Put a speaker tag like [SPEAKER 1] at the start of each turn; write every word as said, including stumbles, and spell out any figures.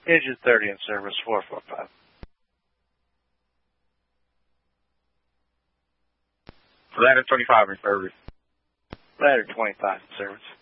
[SPEAKER 1] Engine thirty in service, four four five.
[SPEAKER 2] Ladder twenty-five in service.
[SPEAKER 1] Ladder twenty-five in service.